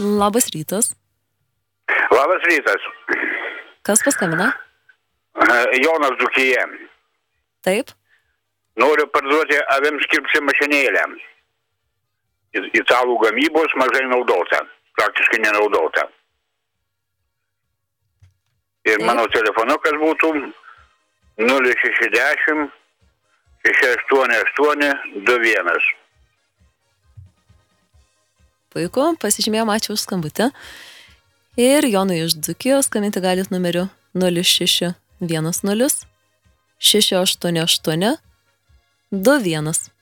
Labas rytas. Labas rytas. Kas paskambina? Jonas Dzūkija. Taip. Noriu parduoti avims kirpčių mašinėlę. Italų gamybos, mažai naudota. Praktiškai nenaudota. Ir Taip. mano telefonukas būtų 0610 688 21. Puiku, pasižymėjom, ačiū už skambutį. Ir Jonui iš Dzūkijos skambinti galit numeriu 0610 688 21.